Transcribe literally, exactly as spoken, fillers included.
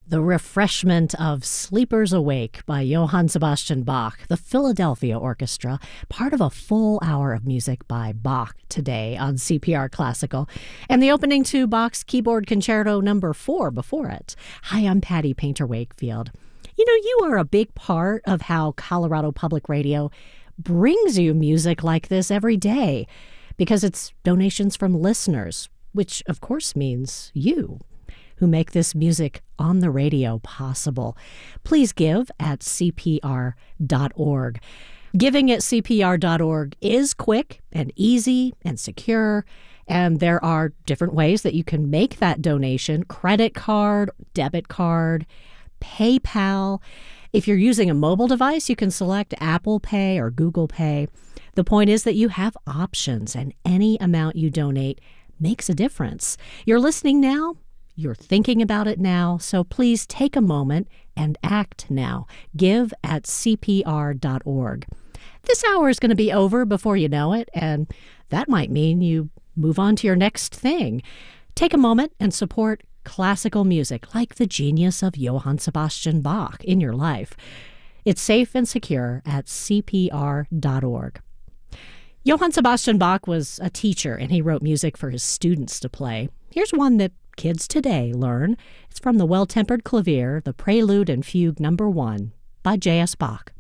The refreshment of Sleepers Awake by Johann Sebastian Bach, the Philadelphia Orchestra, part of a full hour of music by Bach today on C P R Classical, and the opening to Bach's Keyboard Concerto number four before it. Hi, I'm Patty Painter Wakefield. You know, you are a big part of how Colorado Public Radio brings you music like this every day, because it's donations from listeners, which of course means you, who make this music on the radio possible. Please give at C P R dot org. Giving at C P R dot org is quick and easy and secure, and there are different ways that you can make that donation: credit card, debit card, PayPal. If you're using a mobile device, you can select Apple Pay or Google Pay. The point is that you have options, and any amount you donate makes a difference. You're listening now. You're thinking about it now, so please take a moment and act now. Give at C P R dot org. This hour is going to be over before you know it, and that might mean you move on to your next thing. Take a moment and support classical music like the genius of Johann Sebastian Bach in your life. It's safe and secure at C P R dot org. Johann Sebastian Bach was a teacher, and he wrote music for his students to play. Here's one that kids today learn. It's from the Well-Tempered Clavier, the Prelude and Fugue number one by J S. Bach.